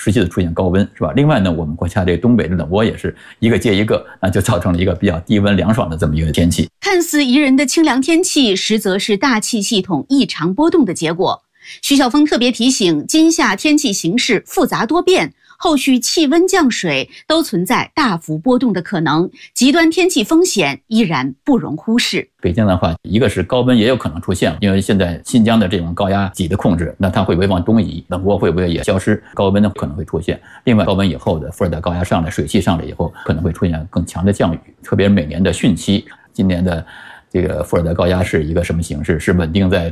持续的出现高温，是吧？另外呢，我们国家这东北的冷窝也是一个接一个，那就造成了一个比较低温凉爽的这么一个天气。 看似宜人的清凉天气，实则是大气系统异常波动的结果。徐晓峰特别提醒，今夏天气形势复杂多变，后续气温降水都存在大幅波动的可能，极端天气风险依然不容忽视。 北京的话，一个是高温也有可能出现，因为现在新疆的这种高压脊的控制，那它会不会往东移，冷窝会不会也消失，高温呢可能会出现。另外，高温以后的副热带高压上来，水汽上来以后，可能会出现更强的降雨，特别是每年的汛期。今年的这个副热带高压是一个什么形式？是稳定在